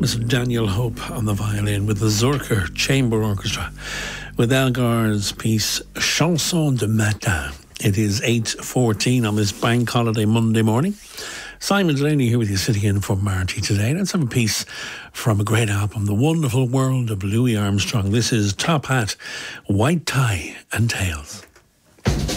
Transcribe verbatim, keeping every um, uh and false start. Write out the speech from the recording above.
Mister Daniel Hope on the violin with the Zurcher Chamber Orchestra with Elgar's piece Chanson de Matin. It is eight fourteen on this bank holiday Monday morning. Simon Delaney here with you, sitting in for Marty today. Let's have a piece from a great album, The Wonderful World of Louis Armstrong. This is Top Hat, White Tie and Tails.